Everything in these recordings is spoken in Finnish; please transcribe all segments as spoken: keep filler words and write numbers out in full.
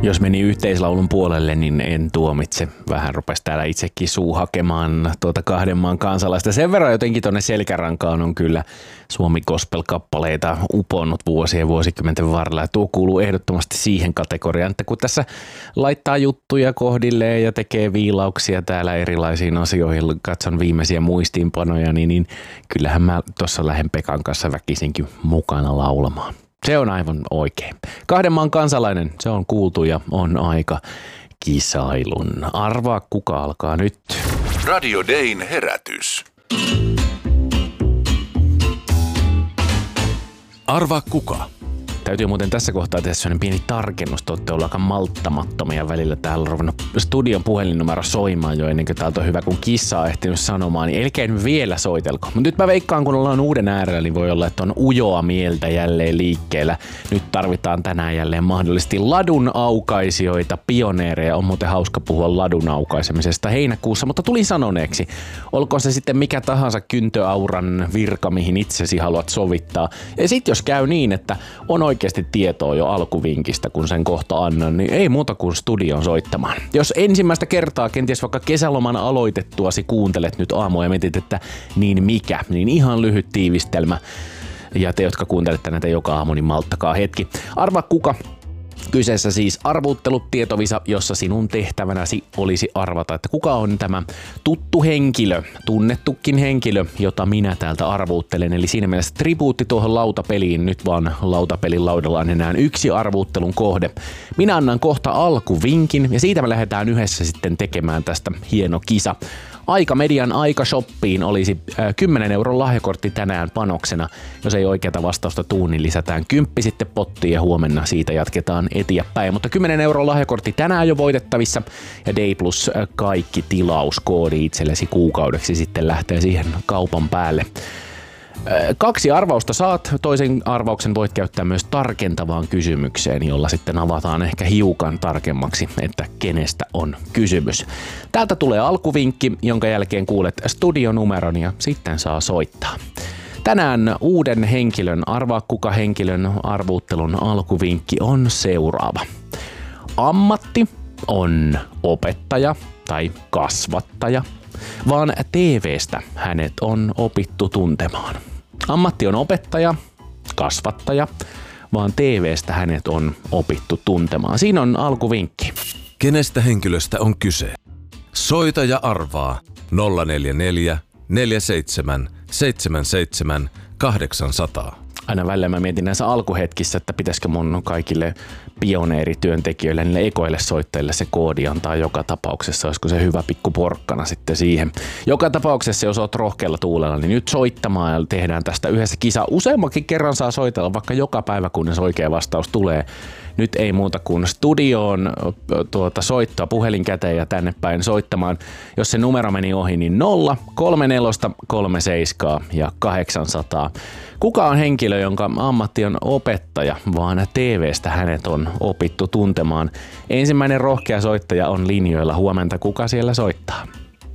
Jos meni yhteislaulun puolelle, niin en tuomitse. Vähän rupesi täällä itsekin suu hakemaan tuota kahden maan kansalaista. Sen verran jotenkin tuonne selkärankaan on kyllä Suomi gospel-kappaleita uponnut vuosien ja vuosikymmenten varrella. Ja tuo kuuluu ehdottomasti siihen kategoriaan, että kun tässä laittaa juttuja kohdilleen ja tekee viilauksia täällä erilaisiin asioihin, katson viimeisiä muistiinpanoja, niin, niin kyllähän mä tuossa lähden Pekan kanssa väkisinkin mukana laulamaan. Se on aivan oikein. Kahden maan kansalainen, se on kuultu ja on aika kisailun. Arvaa, kuka alkaa nyt. Radio Dayn herätys. Arvaa kuka. Täytyy muuten tässä kohtaa tehdä sellainen pieni tarkennus. Te olette olleet aika malttamattomia välillä. Täällä on ruvennut studion puhelinnumero soimaan jo ennen kuin täältä on hyvä, kun kissa on ehtinyt sanomaan. Niin elkeä nyt vielä soitelko. Mutta nyt mä veikkaan, kun ollaan uuden äärellä, niin voi olla, että on ujoa mieltä jälleen liikkeellä. Nyt tarvitaan tänään jälleen mahdollisesti ladun aukaisijoita, pioneereja. On muuten hauska puhua ladun aukaisemisesta heinäkuussa, mutta tuli sanoneeksi. Olkoon se sitten mikä tahansa kyntöauran virka, mihin itsesi haluat sovittaa. Ja sit jos käy niin, että on oikeasti tietoa jo alkuvinkistä, kun sen kohta annan, niin ei muuta kuin studion soittamaan. Jos ensimmäistä kertaa kenties vaikka kesäloman aloitettuasi kuuntelet nyt aamua ja mietit, että niin mikä, niin ihan lyhyt tiivistelmä. Ja te, jotka kuuntelette näitä joka aamu, niin malttakaa hetki. Arvaa kuka. Kyseessä siis arvuttelutietovisa, jossa sinun tehtävänäsi olisi arvata, että kuka on tämä tuttu henkilö, tunnettukin henkilö, jota minä täältä arvuuttelen. Eli siinä mielessä tribuutti tuohon lautapeliin, nyt vaan lautapelin laudalla on enää yksi arvuuttelun kohde. Minä annan kohta alkuvinkin ja siitä me lähdetään yhdessä sitten tekemään tästä hieno kisa. Aika Median Aika-shoppiin olisi kymmenen euron lahjakortti tänään panoksena. Jos ei oikeata vastausta tuu, niin lisätään kymppi sitten pottiin ja huomenna siitä jatketaan eteenpäin. Mutta kymmenen euron lahjakortti tänään jo voitettavissa ja Day Plus kaikki tilauskoodi itsellesi kuukaudeksi sitten lähtee siihen kaupan päälle. Kaksi arvausta saat. Toisen arvauksen voit käyttää myös tarkentavaan kysymykseen, jolla sitten avataan ehkä hiukan tarkemmaksi, että kenestä on kysymys. Täältä tulee alkuvinkki, jonka jälkeen kuulet studionumeron ja sitten saa soittaa. Tänään uuden henkilön, arvaa kuka henkilön arvuuttelun alkuvinkki on seuraava. Ammatti on opettaja tai kasvattaja, vaan T V:stä hänet on opittu tuntemaan. Ammatti on opettaja, kasvattaja, vaan T V:stä hänet on opittu tuntemaan. Siinä on alkuvinkki. Kenestä henkilöstä on kyse? Soita ja arvaa nolla neljä neljä, neljä seitsemän, seitsemän seitsemän, kahdeksan nolla nolla. Aina välillä mä mietin näissä alkuhetkissä, että pitäisikö mun kaikille pioneerityöntekijöille, niille ekoille soittajille se koodi antaa joka tapauksessa. Olisiko se hyvä pikku porkkana sitten siihen. Joka tapauksessa, jos oot rohkealla tuulella, niin nyt soittamaan ja tehdään tästä yhdessä kisa. Useammankin kerran saa soitella, vaikka joka päivä, kunnes oikea vastaus tulee. Nyt ei muuta kuin studioon tuota, soittaa puhelin käteen ja tänne päin soittamaan. Jos se numero meni ohi, niin nolla, kolme neljä, kolme seitsemän ja kahdeksansataa. Kuka on henkilö, jonka ammatti on opettaja, vaan T V:stä hänet on opittu tuntemaan? Ensimmäinen rohkea soittaja on linjoilla. Huomenta, kuka siellä soittaa?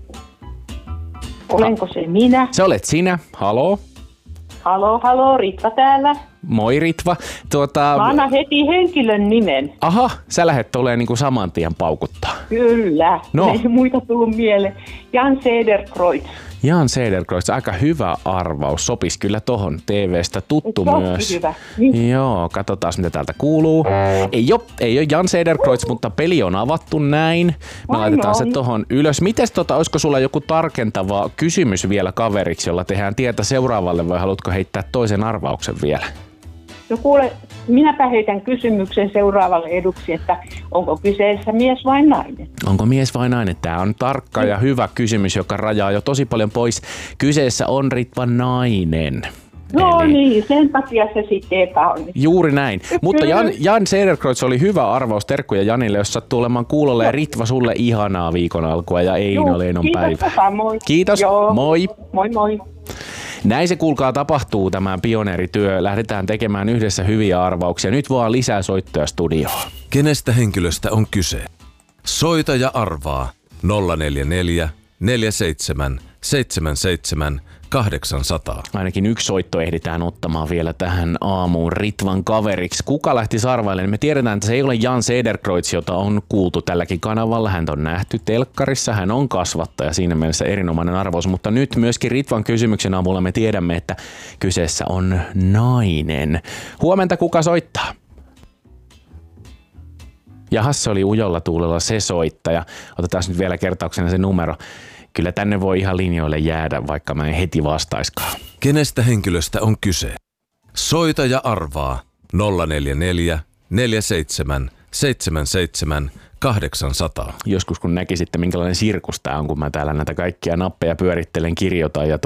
Olenko se minä? Se olet sinä. Haloo? Haloo, haloo, Ritva täällä. Moi Ritva. Tuota... Mä annan heti henkilön nimen. Aha, sä lähdet tulee niinku saman tien paukuttaa. Kyllä, no. Ei muita tullut mieleen. Jan Cederkreutz. Jan Cederkreutz, aika hyvä arvaus. Sopisi kyllä tohon T V:stä tuttu Eikö myös. Hyvä. Niin. Joo, katsotaan mitä täältä kuuluu. Ei ole, ei ole Jan Cederkreutz, mutta peli on avattu näin. Me Vai laitetaan noin. se tohon ylös. Mites tota, olisiko sulla joku tarkentava kysymys vielä kaveriksi, jolla tehdään tietä seuraavalle vai haluatko heittää toisen arvauksen vielä? No kuule, minäpä heitän kysymyksen seuraavalle eduksi, että onko kyseessä mies vai nainen? Onko mies vai nainen? Tämä on tarkka ja hyvä kysymys, joka rajaa jo tosi paljon pois. Kyseessä on Ritva nainen. No Eli... niin, sen takia se sitten epäonnistui. Juuri näin. Mutta Jan, Jan Cederkreutz oli hyvä arvaus. Terkkuja Janille, jos sattuu olemaan kuulolla. Ja Ritva, sulle ihanaa viikon alkua ja Eino Leinon päivää. Kiitos, moi. Kiitos, Joo. moi. Moi moi. Näin se kuulkaa tapahtuu tämä pioneerityö. Lähdetään tekemään yhdessä hyviä arvauksia. Nyt vaan lisää soittoja studioon. Kenestä henkilöstä on kyse? Soita ja arvaa nolla neljä neljä, neljä seitsemän, seitsemän seitsemän, kahdeksansataa. Ainakin yksi soitto ehditään ottamaan vielä tähän aamuun Ritvan kaveriksi. Kuka lähti sarvaille? Me tiedetään, että se ei ole Jan Cederkreutz, jota on kuultu tälläkin kanavalla. Hän on nähty telkkarissa, hän on kasvattaja, siinä mielessä erinomainen arvos. Mutta nyt myöskin Ritvan kysymyksen avulla me tiedämme, että kyseessä on nainen. Huomenta, kuka soittaa? Jahas, se oli ujolla tuulella se soittaja. Otetaan nyt vielä kertauksena se numero. Kyllä tänne voi ihan linjoille jäädä, vaikka mä en heti vastaiskaan. Kenestä henkilöstä on kyse? Soita ja arvaa nolla neljä neljä, neljä seitsemän, seitsemän seitsemän, kahdeksansataa. Joskus kun näkisitte, minkälainen sirkus tää on, kun mä täällä näitä kaikkia nappeja pyörittelen, kirjoitan ja